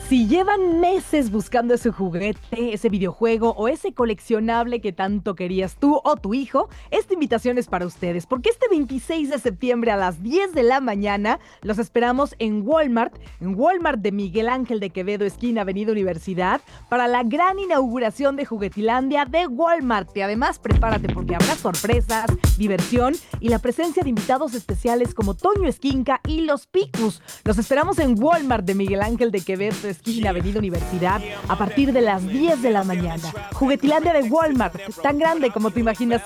Si llevan meses buscando ese juguete, ese videojuego o ese coleccionable que tanto querías tú o tu hijo, esta invitación es para ustedes, porque este 26 de septiembre a las 10 de la mañana los esperamos en Walmart de Miguel Ángel de Quevedo, esquina Avenida Universidad, para la gran inauguración de Juguetilandia de Walmart. Y además, prepárate porque habrá sorpresas, diversión y la presencia de invitados especiales como Toño Esquinca y Los Picus. Los esperamos en Walmart de Miguel Ángel de Quevedo, esquina Avenida Universidad, a partir de las 10 de la mañana. Juguetilandia de Walmart, tan grande como tu imaginación.